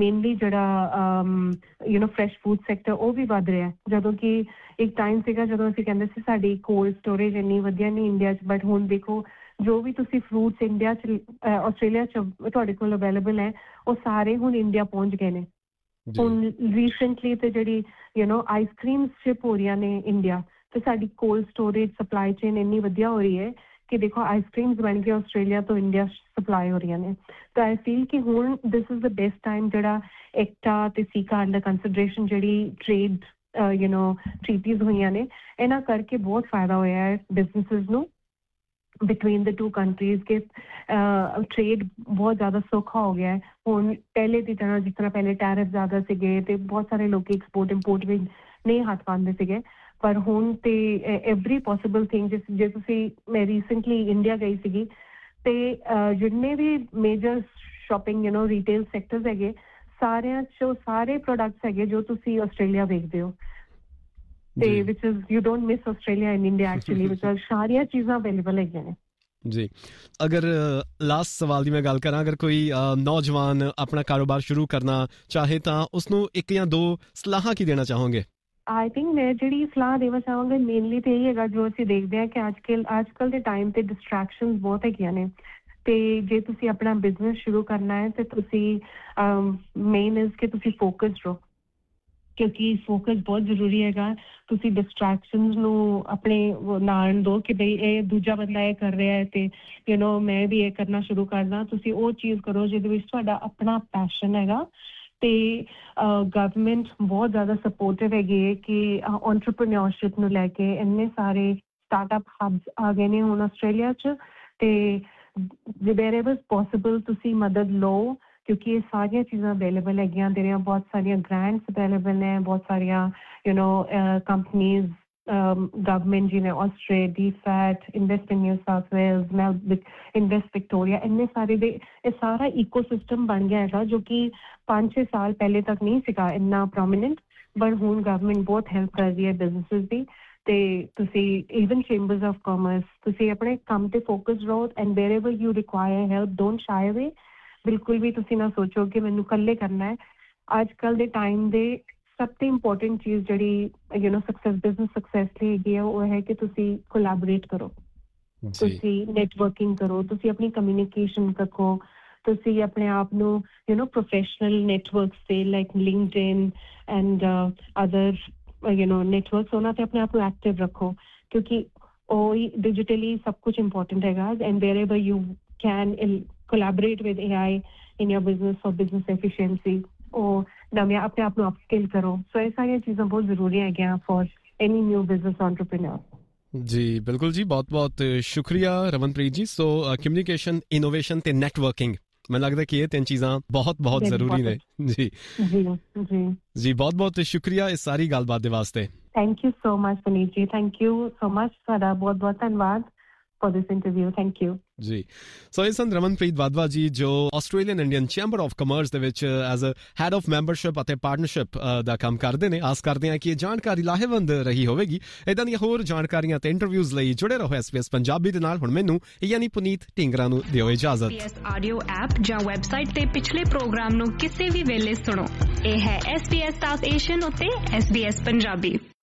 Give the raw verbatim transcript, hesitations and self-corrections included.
Mainly ਜਿਹੜਾ you know fresh food sector ਉਹ ਵੀ ਵੱਧ ਰਿਹਾ, ਜਦੋਂ ਕਿ ਇੱਕ ਟਾਈਮ ਸੀਗਾ ਜਦੋਂ ਅਸੀਂ ਕਹਿੰਦੇ ਸੀ ਸਾਡੀ ਕੋਲਡ ਸਟੋਰੇਜ ਇੰਨੀ ਵਧੀਆ ਨਹੀਂ ਇੰਡੀਆ 'ਚ, ਬਟ ਹੁਣ ਦੇਖੋ ਜੋ ਵੀ ਤੁਸੀਂ ਫਰੂਟਸ ਇੰਡੀਆ 'ਚ ਆਸਟ੍ਰੇਲੀਆ 'ਚ ਤੁਹਾਡੇ ਕੋਲ ਅਵੇਲੇਬਲ ਹੈ ਉਹ ਸਾਰੇ ਹੁਣ ਇੰਡੀਆ ਪਹੁੰਚ ਗਏ ਨੇ। ਹੁਣ ਰੀਸੈਂਟਲੀ ਤੇ ਜਿਹੜੀ you know ice cream ship ਹੋ ਰਹੀਆਂ ਨੇ ਇੰਡੀਆ, ਤੇ ਸਾਡੀ ਕੋਲਡ ਸਟੋਰੇਜ ਸਪਲਾਈ ਚੇਨ ਇੰਨੀ ਵਧੀਆ ਹੋ ਰਹੀ ਹੈ ਕਿ ਦੇਖੋ ਆਈਸ ਕ੍ਰੀਮਸ ਬਣ ਕੇ ਆਸਟ੍ਰੇਲੀਆ ਤੋਂ ਇੰਡੀਆ ਸਪਲਾਈ ਹੋ ਰਹੀਆਂ ਨੇ। ਤਾਂ ਆਈ ਫੀਲ ਕਿ ਹੁਣ this is the best time ਜਿਹੜਾ ਐਕਟਾ ਤੇ ਸੀਕਾ ਅੰਡਰ ਕੰਸੀਡਰੇਸ਼ਨ ਜਿਹੜੀ ਟ੍ਰੇਡ ਯੂ نو ਟ੍ਰੀਟੀਜ਼ ਹੋਈਆਂ ਨੇ, ਇਹਨਾਂ ਕਰਕੇ ਬਹੁਤ ਫਾਇਦਾ ਹੋਇਆ ਹੈ ਬਿਜ਼ਨਸਿਸ ਨੂੰ between the to countries K trade ਬਹੁਤ ਜ਼ਿਆਦਾ ਸੌਖਾ ਹੋ ਗਿਆ ਹੈ। ਹੁਣ ਪਹਿਲੇ ਦੀ ਤਰ੍ਹਾਂ ਜਿਸ ਤਰ੍ਹਾਂ ਪਹਿਲੇ ਟੈਰਿਫ ਜ਼ਿਆਦਾ ਸੀਗੇ ਤੇ ਬਹੁਤ ਸਾਰੇ ਲੋਕ ਐਕਸਪੋਰਟ ਇੰਪੋਰਟ ਵਿੱਚ ਨਹੀਂ ਹੱਥ ਪਾਉਂਦੇ ਸੀਗੇ, ਪਰ ਹੁਣ ਤੇ ਐਵਰੀ ਪੋਸੀਬਲ ਥਿੰਗ ਜਿਸ ਜੇ ਤੁਸੀਂ ਮੈਂ ਰੀਸੈਂਟਲੀ ਇੰਡੀਆ ਗਈ ਸੀਗੀ ਤੇ ਜਿੰਨੇ ਵੀ major shopping you know retail sectors ਹੈਗੇ ਸਾਰਿਆਂ 'ਚੋਂ ਸਾਰੇ ਪ੍ਰੋਡਕਟਸ ਹੈਗੇ ਜੋ ਤੁਸੀਂ ਆਸਟ੍ਰੇਲੀਆ ਵੇਖਦੇ ਹੋ ਤੇ ਵਿਚ is you don't miss Australia in India actually, because ਸਾਰੀਆਂ ਚੀਜ਼ਾਂ ਅਵੇਲੇਬਲ ਹੈਗੀਆਂ ਨੇ। ਜੀ, ਅਗਰ ਲਾਸਟ ਸਵਾਲ ਦੀ ਮੈਂ ਗੱਲ ਕਰਾਂ, ਅਗਰ ਕੋਈ ਨੌਜਵਾਨ ਆਪਣਾ ਕਾਰੋਬਾਰ ਸ਼ੁਰੂ ਕਰਨਾ ਚਾਹੇ ਤਾਂ ਉਸਨੂੰ ਇੱਕ ਜਾਂ ਦੋ ਸਲਾਹਾਂ ਕੀ ਦੇਣਾ ਚਾਹੋਗੇ? ਆਈ ਥਿੰਕ ਮੈਂ ਜਿਹੜੀ ਸਲਾਹ ਦੇਣਾ ਚਾਹਾਂਗੀ ਮੇਨਲੀ ਤੇ ਇਹ ਹੈਗਾ ਜੋ ਅਸੀਂ ਦੇਖਦੇ ਹਾਂ ਕਿ ਅੱਜ ਕੱਲ ਅੱਜ ਕੱਲ ਦੇ ਟਾਈਮ ਤੇ ਡਿਸਟਰੈਕਸ਼ਨਸ ਬਹੁਤ ਹੈਗੀਆਂ ਨੇ, ਤੇ ਜੇ ਤੁਸੀਂ ਆਪਣਾ ਬਿਜ਼ਨਸ ਸ਼ੁਰੂ ਕਰਨਾ ਹੈ ਤੇ ਤੁਸੀਂ ਮੇਨ ਇਜ਼ ਕਿ ਤੁਸੀਂ ਫੋਕਸਡ ਰਹੋ, ਕਿਉਂਕਿ ਫੋਕਸ ਬਹੁਤ ਜ਼ਰੂਰੀ ਹੈਗਾ। ਤੁਸੀਂ ਡਿਸਟਰੈਕਸ਼ਨਸ ਨੂੰ ਆਪਣੇ ਨਾਲ ਦਿਓ ਕਿ ਬਈ ਇਹ ਦੂਜਾ ਬੰਦਾ ਇਹ ਕਰ ਰਿਹਾ ਹੈ ਤੇ ਯੂ نو ਮੈਂ ਵੀ ਇਹ ਕਰਨਾ ਸ਼ੁਰੂ ਕਰਦਾ। ਤੁਸੀਂ ਉਹ ਚੀਜ਼ ਕਰੋ ਜਿਹਦੇ ਵਿੱਚ ਤੁਹਾਡਾ ਆਪਣਾ ਪੈਸ਼ਨ ਹੈਗਾ। ਤੇ ਗਵਰਨਮੈਂਟ ਬਹੁਤ ਜ਼ਿਆਦਾ ਸਪੋਰਟਿਵ ਹੈਗੀ ਹੈ ਕਿ ਐਂਟਰਪ੍ਰੀਨਿਓਰਸ਼ਿਪ ਨੂੰ ਲੈ ਕੇ ਇੰਨੇ ਸਾਰੇ ਸਟਾਰਟਅਪ ਹਬਸ ਆ ਗਏ ਨੇ ਹੁਣ ਆਸਟ੍ਰੇਲੀਆ 'ਚ, ਤੇ ਵੇਅਰਐਵਰ ਪੋਸੀਬਲ ਤੁਸੀਂ ਮਦਦ ਲਓ ਕਿਉਂਕਿ ਇਹ ਸਾਰੀਆਂ ਚੀਜ਼ਾਂ ਅਵੇਲੇਬਲ ਹੈਗੀਆਂ। ਜਿਹੜੀਆਂ ਬਹੁਤ ਸਾਰੀਆਂ ਗ੍ਰਾਂਟਸ ਅਵੇਲੇਬਲ ਨੇ, ਬਹੁਤ ਸਾਰੀਆਂ ਯੂ نو ਕੰਪਨੀਜ਼ ਗਵਰਨਮੈਂਟ ਜਿਵੇਂ ਆਸਟ੍ਰੇਲੀਆ, ਡੀਫੈਟ, ਇਨਵੈਸਟ ਇਨ ਨਿਊ ਸਾਊਥ ਵੇਲਜ਼, ਮੈਲ ਇਨਵੈਸਟ ਵਿਕਟੋਰੀਆ, ਇੰਨੇ ਸਾਰੇ ਦੇ ਇਹ ਸਾਰਾ ਈਕੋ ਸਿਸਟਮ ਬਣ ਗਿਆ ਹੈਗਾ ਜੋ ਕਿ ਪੰਜ ਛੇ ਸਾਲ ਪਹਿਲੇ ਤੱਕ ਨਹੀਂ ਸੀਗਾ ਇੰਨਾ ਪ੍ਰੋਮੀਨੈਂਟ, ਬਟ ਹੁਣ ਗਵਰਨਮੈਂਟ ਬਹੁਤ ਹੈਲਪ ਕਰ ਰਹੀ ਹੈ ਬਿਜ਼ਨਸਿਸ ਦੀ। ਤੇ ਤੁਸੀਂ ਈਵਨ ਚੇਂਬਰਸ ਆਫ ਕਾਮਰਸ, ਤੁਸੀਂ ਆਪਣੇ ਕੰਮ ਤੇ ਫੋਕਸ ਰਹੋ and wherever you require help don't ਸ਼ਾਈ ਅਵੇ। ਬਿਲਕੁਲ ਵੀ ਤੁਸੀਂ ਨਾ ਸੋਚੋ ਕਿ ਮੈਨੂੰ ਇਕੱਲੇ ਕਰਨਾ ਹੈ। ਅੱਜ ਕੱਲ੍ਹ ਦੇ ਟਾਈਮ ਦੇ ਸਭ ਤੋਂ ਇੰਪੋਰਟੈਂਟ ਚੀਜ਼ ਜਿਹੜੀ you know success business success ਲਈ ਹੈਗੀ ਹੈ ਉਹ ਹੈ ਕਿ ਤੁਸੀਂ ਕੋਲੈਬੋਰੇਟ ਕਰੋ, ਤੁਸੀਂ ਨੈਟਵਰਕਿੰਗ ਕਰੋ, ਤੁਸੀਂ ਆਪਣੀ ਕਮਿਊਨੀਕੇਸ਼ਨ ਰੱਖੋ, ਤੁਸੀਂ ਆਪਣੇ ਆਪ ਨੂੰ ਯੂ نو ਪ੍ਰੋਫੈਸ਼ਨਲ ਨੈਟਵਰਕਸ ਤੇ like LinkedIn and other you know networks ਉਹਨਾਂ ਤੇ ਆਪਣੇ ਆਪ ਨੂੰ ਐਕਟਿਵ ਰੱਖੋ ਕਿਉਂਕਿ ਉਹ ਹੀ ਡਿਜੀਟਲੀ ਸਭ ਕੁਛ ਇੰਪੋਰਟੈਂਟ ਹੈਗਾ। And wherever you can collaborate with A I in your business for business efficiency or ਨਵੇਂ ਆਪਣੇ ਆਪ ਨੂੰ ਅਪਸਕਿਲ ਕਰੋ। ਸੋ ਇਹ ਸਾਰੀਆਂ ਚੀਜ਼ਾਂ ਬਹੁਤ ਜ਼ਰੂਰੀ ਹੈਗੀਆਂ for any new business entrepreneur. ਜੀ ਬਿਲਕੁਲ ਜੀ, ਬਹੁਤ ਬਹੁਤ ਸ਼ੁਕਰੀਆ ਰਮਨਪ੍ਰੀਤ ਜੀ। ਸੋ ਕਮਿਊਨੀਕੇਸ਼ਨ, ਇਨੋਵੇਸ਼ਨ ਤੇ ਨੈਟਵਰਕਿੰਗ ਮੈਨੂੰ ਲੱਗਦਾ ਕਿ ਇਹ ਤਿੰਨ ਚੀਜ਼ਾਂ ਬਹੁਤ ਬਹੁਤ ਜ਼ਰੂਰੀ ਨੇ। ਜੀ ਜੀ ਜੀ ਜੀ ਬਹੁਤ ਬਹੁਤ ਸ਼ੁਕਰੀਆ ਇਸ ਸਾਰੀ ਗੱਲਬਾਤ ਦੇ ਵਾਸਤੇ। Thank you so much Puneet ਜੀ, ਥੈਂਕ ਯੂ ਸੋ ਮਚ, ਤੁਹਾਡਾ ਬਹੁਤ ਬਹੁਤ ਧੰਨਵਾਦ for this interview. Thank you. ਜੀ ਸੋ ਇਹ ਸਨ ਰਮਨਪ੍ਰੀਤ ਵਾਧਵਾ ਜੀ ਜੋ Australian Indian chamber of commerce ਦੇ ਵਿੱਚ as a head of membership ਅਤੇ ਪਾਰਟਨਰਸ਼ਿਪ ਦਾ ਕੰਮ ਕਰਦੇ ਨੇ। ਆਸ ਕਰਦੇ ਹਾਂ ਕਿ ਇਹ ਜਾਣਕਾਰੀ ਲਾਹੇਵੰਦ ਰਹੀ ਹੋਵੇਗੀ। ਇੱਦਾਂ ਦੀਆਂ ਹੋਰ ਜਾਣਕਾਰੀਆਂ ਤੇ ਇੰਟਰਵਿਊਜ਼ ਲਈ ਜੁੜੇ ਰਹੋ ਐਸ ਬੀ ਐਸ ਪੰਜਾਬੀ ਦੇ ਨਾਲ। ਹੁਣ ਮੈਨੂੰ ਯਾਨੀ ਪੁਨੀਤ ਢਿੰਗਰਾ ਨੂੰ ਦਿਓ ਇਜਾਜ਼ਤ। S B S audio app ਜਾਂ ਵੈਬਸਾਈਟ ਤੇ ਪਿਛਲੇ ਪ੍ਰੋਗਰਾਮ ਨੂੰ ਕਿਸੇ ਵੀ ਵੇਲੇ ਸੁਣੋ। ਇਹ ਹੈ S B S south Asian ਉੱਤੇ ਐਸ ਬੀ ਐਸ ਪੰਜਾਬੀ।